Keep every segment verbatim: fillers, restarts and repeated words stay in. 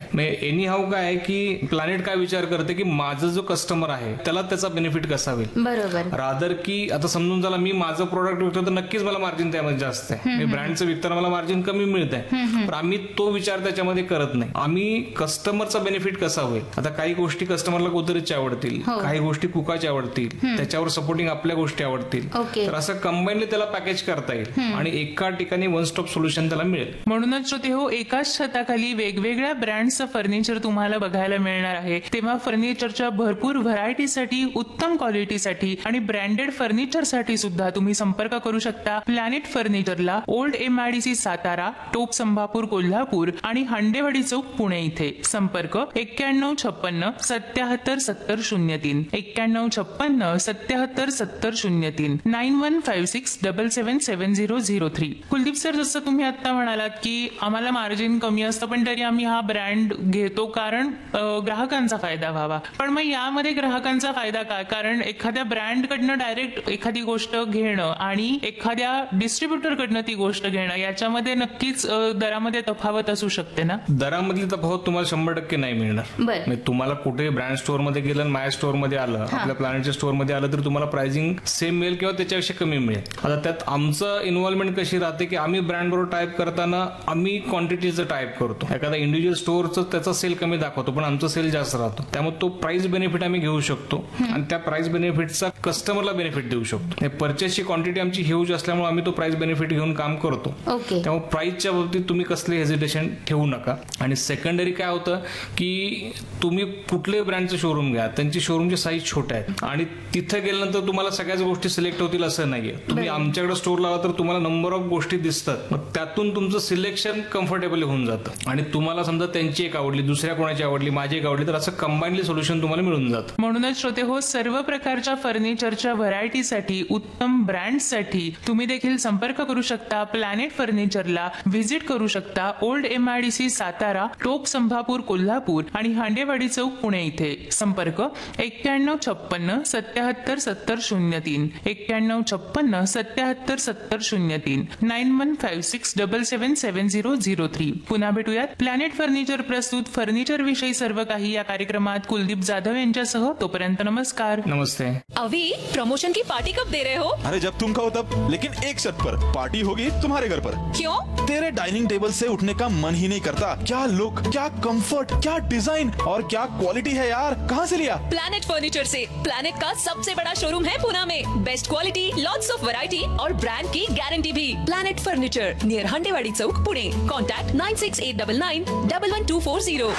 म्हणजे any how काय आहे की प्लॅनेट काय विचार करते की माझा जो कस्टमर आहे त्याला त्याचा बेनिफिट कसा होईल, बरोबर. रादर की आता समजून झाला मी माझं प्रोडक्ट विकतो तर नक्कीच मला मार्जिन त्यामध्ये जास्त आहे, मी ब्रँडचं विकताना मला मार्जिन कमी मिळत आहे, पण आम्ही तो विचार त्याच्यामध्ये करत नाही. आम्ही कस्टमरचा बेनिफिट कसा होईल. आता काही गोष्टी कस्टमरला गोदरेजच्या आवडतील, काही गोष्टी कुकाच्या आवडतील, त्याच्यावर सपोर्टिंग आपल्या गोष्टी आवडतील, तर असं कंबाईनली त्याला पॅकेज करता येईल आणि एका ठिकाणी वन स्टॉप सोल्युशन त्याला मिळेल. म्हणूनच श्रोते हो, एकाच छताखाली वेगवेगळ्या ब्रँड्सचं फर्निचर तुम्हाला बघायला मिळणार आहे. तेव्हा फर्निचरच्या भरपूर व्हरायटीसाठी, उत्तम क्वालिटीसाठी आणि ब्रँडेड फर्निचरसाठी सुद्धा तुम्ही संपर्क करू शकता प्लॅनेट फर्निचरला. ओल्ड एमआयडीसी सातारा, टोप संभापूर कोल्हापूर आणि हांडेवाडी चौक पुणे इथे. संपर्क एक्क्याण्णव छप्पन्न सत्याहत्तर सत्तर शून्य तीन एक्क्याण्णव छप्पन्न सत्याहत्तर सत्तर शून्य तीन nine one five six double seven seven zero zero three. Kuldeep sir, जसं तुम्ही आता म्हणालात की आम्हाला मार्जिन कमी असतं पण तरी आम्ही हा ब्रँड घेतो कारण ग्राहकांचा फायदा व्हावा. पण मग यामध्ये ग्राहकांचा फायदा काय? कारण एखाद्या ब्रँडकडनं डायरेक्ट एखादी गोष्ट घेणं आणि एखाद्या डिस्ट्रीब्युटर कडनं ती गोष्ट घेणं याच्यामध्ये नक्कीच दरामध्ये तफावत असू शकते ना? दरामधली तफावत तुम्हाला शंभर टक्के नाही मिळणार. म्हणजे तुम्हाला कुठे ब्रँड स्टोअर मध्ये गेलं, माझ्या स्टोअर मध्ये आलं, आपल्या प्लॅनेटच्या स्टोअर मध्ये आलं तर तुम्हाला प्राइसिंग सेम मिळेल किंवा त्याच्यापेक्षा कमी मिळेल. आता त्यात आमचं इन्व्हॉल्वमेंट कशी राहते की आम्ही ब्रँड बरोबर टाईप करताना आम्ही क्वांटिटीचं टाईप करतो. एखादा इंडिव्हिज्युअल स्टोअरचं त्याचा सेल कमी दाखवतो पण आमचा सेल जास्त राहतो, त्यामुळे तो प्राइस बेनिफिट आम्ही घेऊ शकतो आणि त्या प्राइस बेनिफिटचा कस्टमरला बेनिफिट देऊ शकतो. परचेसची क्वांटिटी आमची ह्यूज असल्यामुळे आम्ही तो प्राइस बेनिफिट घेऊन काम करतो. त्यामुळे प्राइसच्या बाबतीत तुम्ही कसले हेजिटेशन ठेवू नका. आणि सेकंडरी काय होतं की तुम्ही कुठल्याही ब्रँडचं शोरूम घ्या, त्यांची शोरूमची साईज छोट्या आहेत आणि तिथे गेल्यानंतर तुम्हाला सगळ्याच गोष्टी सिलेक्ट होतील असं नाहीये. तुम्ही आमच्याकडे स्टोर लावा तर तुम्हाला नंबर ऑफ गोष्टी दिसतात, मग त्यातून तुमचं सिलेक्शन कम्फर्टेबल होऊन जातं आणि तुम्हाला समजा त्यांची एक आवडली, दुसऱ्या कोणाची आवडली, माझी एक आवडली, तर असं कंबाईनली सोल्युशन तुम्हाला मिळून जातं. म्हणूनच श्रोते हो, सर्व प्रकारच्या फर्निचरच्या व्हरायटीसाठी, उत्तम ब्रँडसाठी तुम्ही देखील संपर्क करू शकता प्लॅनेट फर्निचरला. व्हिजिट करू शकता ओल्ड एमआयडीसी सातारा, टोप संभापूर कोल्हापूर आणि हांडेवाडी चौक पुणे इथे. संपर्क एक्क्याण्णव छप्पन्न सत्याहत्तर सत्तर शून्य तीन एक्क्याण्णव छप्पन्न सत्याहत्तर सत्तर शून्य तीन nine one five six double seven seven zero zero three. पुन्हा भेटूयात प्लॅनेट फर्निचर प्रस्तुत फर्निचर विषयी सर्व काही या कार्यक्रमात कुलदीप जाधव यांच्यासह. तोपर्यंत नमस्कार. नमस्ते. अभी प्रमोशन की पार्टी कब दे रहे हो? अरे जब तुम कहो तब, लेकिन एक शर्त पर. पार्टी होगी तुम्हारे घर पर. क्यों? तेरे डाइनिंग टेबल से उठने का मन ही नहीं करता. क्या लुक, क्या कंफर्ट, क्या डिजाइन और क्या क्वालिटी है यार. कहाँ से लिया? प्लैनेट फर्नीचर से. प्लैनेट का सबसे बड़ा शोरूम है पुणे में. Best quality, lots of variety और ब्रांड की गारंटी भी. प्लैनेट फर्नीचर नियर हंडेवाडी चौक Pune. Contact nine six eight double nine double one two four zero.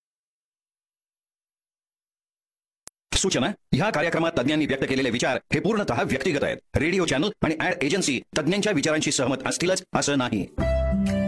सूचना: ह्या कार्यक्रमात तज्ञांनी व्यक्त केलेले विचार हे पूर्णतः व्यक्तिगत आहेत. रेडिओ चॅनल आणि ऍड एजन्सी तज्ञांच्या विचारांशी सहमत असतीलच असं नाही.